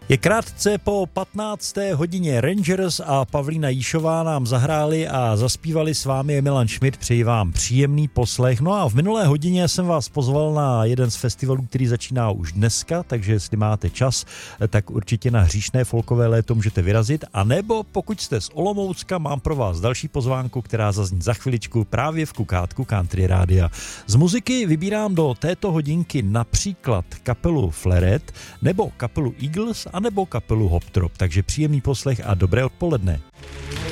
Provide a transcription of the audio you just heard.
Je krátce po 15. hodině. Rangers a Pavlína Jíšová nám zahráli a zaspívali, s vámi je Milan Schmidt, přeji vám příjemný poslech. No a v minulé hodině jsem vás pozval na jeden z festivalů, který začíná už dneska, takže jestli máte čas, tak určitě na hříšné folkové léto můžete vyrazit, a nebo pokud jste z Olomoucka, mám pro vás další pozvánku, která zazní za chviličku právě v Kukátku Country Rádia. Z muziky vybírám do této hodinky například kapelu Flaret, nebo kapelu Eagles, a nebo kapelu Hop Trop, takže příjemný poslech a dobré odpoledne.